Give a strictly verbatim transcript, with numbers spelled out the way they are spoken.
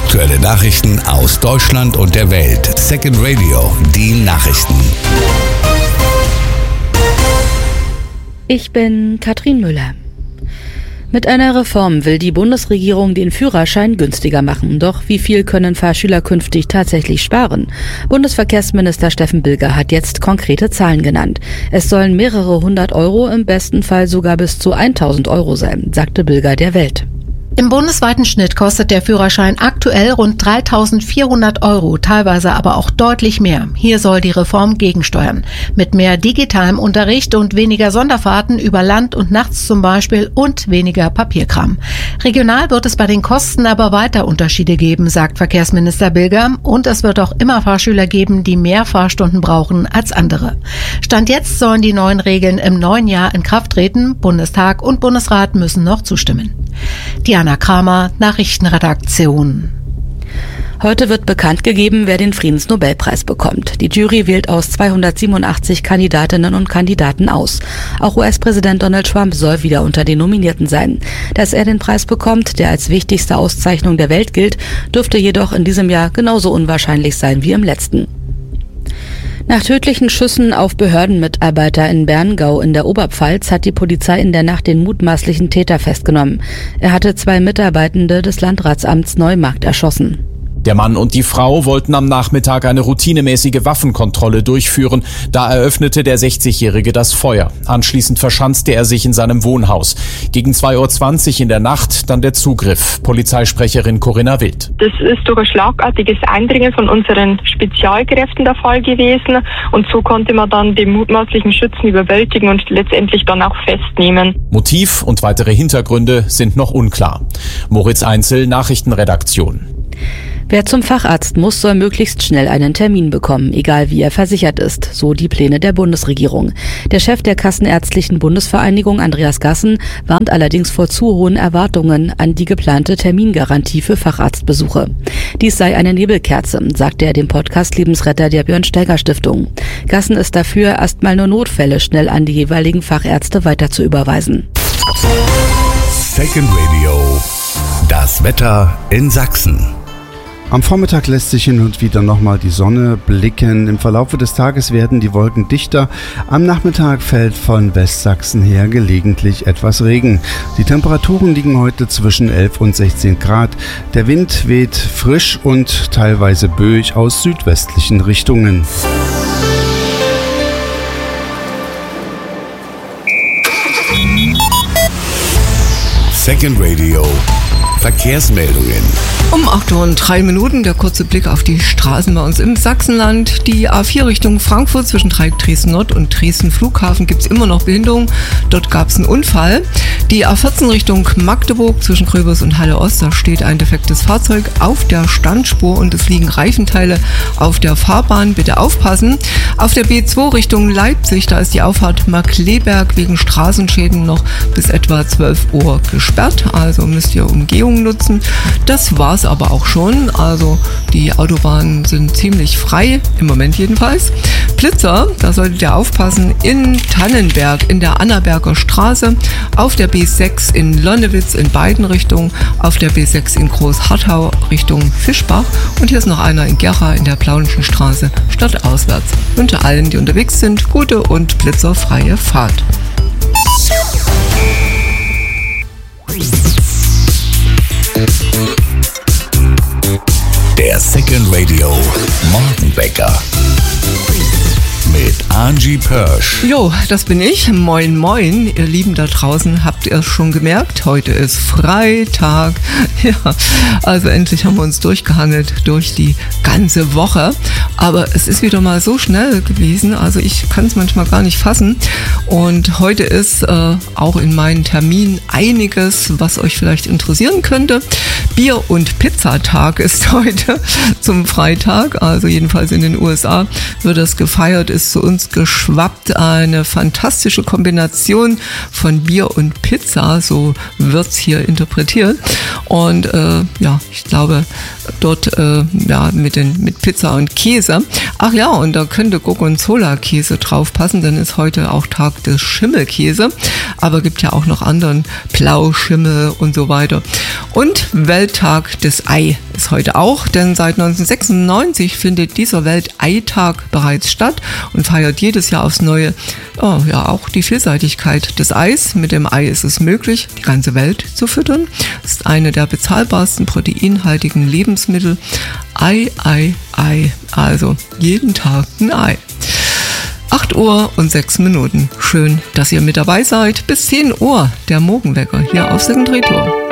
Aktuelle Nachrichten aus Deutschland und der Welt. Second Radio, die Nachrichten. Ich bin Katrin Müller. Mit einer Reform will die Bundesregierung den Führerschein günstiger machen. Doch wie viel können Fahrschüler künftig tatsächlich sparen? Bundesverkehrsminister Steffen Bilger hat jetzt konkrete Zahlen genannt. Es sollen mehrere hundert Euro, im besten Fall sogar bis zu tausend Euro sein, sagte Bilger der Welt. Im bundesweiten Schnitt kostet der Führerschein aktuell rund dreitausendvierhundert Euro, teilweise aber auch deutlich mehr. Hier soll die Reform gegensteuern. Mit mehr digitalem Unterricht und weniger Sonderfahrten über Land und nachts zum Beispiel und weniger Papierkram. Regional wird es bei den Kosten aber weiter Unterschiede geben, sagt Verkehrsminister Bilger. Und es wird auch immer Fahrschüler geben, die mehr Fahrstunden brauchen als andere. Stand jetzt sollen die neuen Regeln im neuen Jahr in Kraft treten. Bundestag und Bundesrat müssen noch zustimmen. Diana Kramer, Nachrichtenredaktion. Heute wird bekannt gegeben, wer den Friedensnobelpreis bekommt. Die Jury wählt aus zweihundertsiebenundachtzig Kandidatinnen und Kandidaten aus. Auch U S-Präsident Donald Trump soll wieder unter den Nominierten sein. Dass er den Preis bekommt, der als wichtigste Auszeichnung der Welt gilt, dürfte jedoch in diesem Jahr genauso unwahrscheinlich sein wie im letzten. Nach tödlichen Schüssen auf Behördenmitarbeiter in Berngau in der Oberpfalz hat die Polizei in der Nacht den mutmaßlichen Täter festgenommen. Er hatte zwei Mitarbeitende des Landratsamts Neumarkt erschossen. Der Mann und die Frau wollten am Nachmittag eine routinemäßige Waffenkontrolle durchführen. Da eröffnete der sechzigjährige das Feuer. Anschließend verschanzte er sich in seinem Wohnhaus. Gegen zwei Uhr zwanzig in der Nacht dann der Zugriff. Polizeisprecherin Corinna Wild. Das ist durch ein schlagartiges Eindringen von unseren Spezialkräften der Fall gewesen. Und so konnte man dann den mutmaßlichen Schützen überwältigen und letztendlich dann auch festnehmen. Motiv und weitere Hintergründe sind noch unklar. Moritz Einzel, Nachrichtenredaktion. Wer zum Facharzt muss, soll möglichst schnell einen Termin bekommen, egal wie er versichert ist, so die Pläne der Bundesregierung. Der Chef der Kassenärztlichen Bundesvereinigung, Andreas Gassen, warnt allerdings vor zu hohen Erwartungen an die geplante Termingarantie für Facharztbesuche. Dies sei eine Nebelkerze, sagte er dem Podcast Lebensretter der Björn-Steiger-Stiftung. Gassen ist dafür, erstmal nur Notfälle schnell an die jeweiligen Fachärzte weiter zu überweisen. Second Radio, das Wetter in Sachsen. Am Vormittag lässt sich hin und wieder nochmal die Sonne blicken. Im Verlaufe des Tages werden die Wolken dichter. Am Nachmittag fällt von Westsachsen her gelegentlich etwas Regen. Die Temperaturen liegen heute zwischen elf und sechzehn Grad. Der Wind weht frisch und teilweise böig aus südwestlichen Richtungen. Second Radio, Verkehrsmeldungen. Um acht Uhr und drei Minuten der kurze Blick auf die Straßen bei uns im Sachsenland. Die A vier Richtung Frankfurt zwischen Dreieck Dresden Nord und Dresden Flughafen gibt es immer noch Behinderung. Dort gab es einen Unfall. Die A vierzehn Richtung Magdeburg zwischen Gröbers und Halle Ost, da steht ein defektes Fahrzeug auf der Standspur und es liegen Reifenteile auf der Fahrbahn. Bitte aufpassen. Auf der B zwei Richtung Leipzig, da ist die Auffahrt Markleberg wegen Straßenschäden noch bis etwa zwölf Uhr gesperrt. Also müsst ihr Umgehung nutzen. Das war's aber auch schon. Also die Autobahnen sind ziemlich frei, im Moment jedenfalls. Blitzer, da solltet ihr aufpassen, in Tannenberg, in der Annaberger Straße, auf der B sechs in Lonnewitz in beiden Richtungen, auf der B sechs in Großharthau Richtung Fischbach und hier ist noch einer in Gera in der Plaunischen Straße stadtauswärts. Ich wünsche allen, die unterwegs sind, gute und blitzerfreie Fahrt. Der Second Radio Morgenwecker mit Angie Pörsch. Jo, das bin ich. Moin, moin, ihr Lieben da draußen. Habt ihr es schon gemerkt? Heute ist Freitag. Ja, also endlich haben wir uns durchgehangelt durch die ganze Woche. Aber es ist wieder mal so schnell gewesen. Also ich kann es manchmal gar nicht fassen. Und heute ist äh, auch in meinen Terminen einiges, was euch vielleicht interessieren könnte. Bier- und Pizzatag ist heute zum Freitag. Also jedenfalls in den U S A wird das gefeiert, ist zu uns geschwappt. Eine fantastische Kombination von Bier und Pizza, so wird's hier interpretiert. Und äh, ja, ich glaube, dort äh, ja mit den mit Pizza und Käse. Ach ja, und da könnte Gorgonzola-Käse drauf passen, denn ist heute auch Tag des Schimmelkäse. Aber gibt ja auch noch anderen Blauschimmel und so weiter. Und Welt Welttag des Ei ist heute auch, denn seit neunzehnhundertsechsundneunzig findet dieser Welteitag bereits statt und feiert jedes Jahr aufs Neue oh, ja, auch die Vielseitigkeit des Eis. Mit dem Ei ist es möglich, die ganze Welt zu füttern. Es ist eine der bezahlbarsten proteinhaltigen Lebensmittel. Ei, Ei, Ei, also jeden Tag ein Ei. acht Uhr und sechs Minuten. Schön, dass ihr mit dabei seid. Bis zehn Uhr der Morgenwecker hier auf Second Radio.